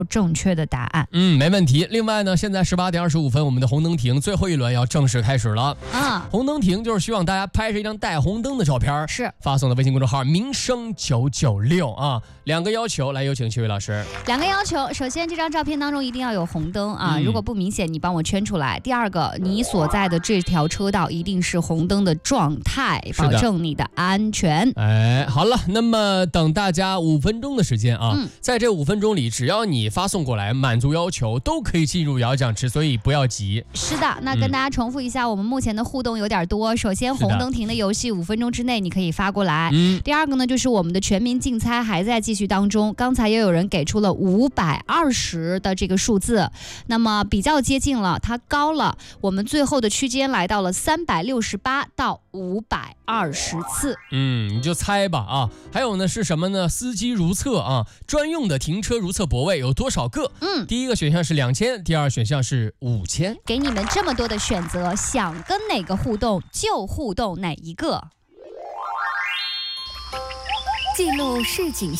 正确的答案。 没问题。另外呢，现在18点25分，我们的红灯停最后一轮要正式开始了。红灯停就是希望大家拍摄一张带红灯的照片， 是发送的微信公众号民生996啊。2个要求，来有请齐伟老师。 2个要求，首先这张照片当中一定要有红灯啊，如果不明显你帮我圈出来。第二个，你所在的这条车道一定是红灯的状态，保证你的安全。 好了，那么等大家5分钟的时间啊，在这5分钟里，只要你发送过来满足要求，都可以进入摇奖池，所以不要急。 是的，那跟大家重复一下，我们目前的互动有点多。首先，红灯停的游戏5分钟之内你可以发过来。第二个呢，就是我们的全民竞猜还在继续当中。刚才也有人给出了520的这个数字，那么比较接近了，它高了。我们最后的区间来到了368到520次。 你就猜吧啊。还有呢是什么呢？司机如厕啊，专用的停车如厕泊位有多少个？第一个选项是2000，第二选项是5000。 给你们这么多的选择，想跟哪个互动就互动哪一个。 记录市井